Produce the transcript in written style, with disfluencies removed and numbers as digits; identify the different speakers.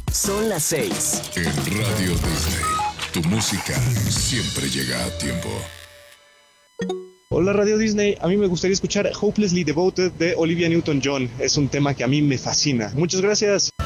Speaker 1: Son las 6.
Speaker 2: En Radio Disney, tu música siempre llega a tiempo.
Speaker 3: Hola Radio Disney, a mí me gustaría escuchar Hopelessly Devoted de Olivia Newton-John. Es un tema que a mí me fascina. Muchas gracias.